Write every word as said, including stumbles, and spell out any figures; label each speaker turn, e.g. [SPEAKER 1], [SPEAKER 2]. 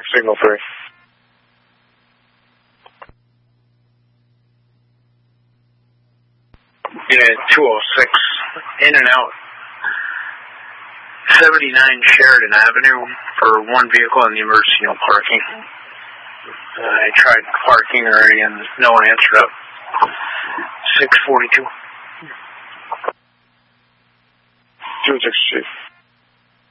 [SPEAKER 1] signal three.
[SPEAKER 2] Yeah, two oh six, in and out. seventy-nine Sheridan Avenue for one vehicle in the emergency no parking. Uh, I tried parking already and no one answered up. six forty-two.
[SPEAKER 1] two six Chief.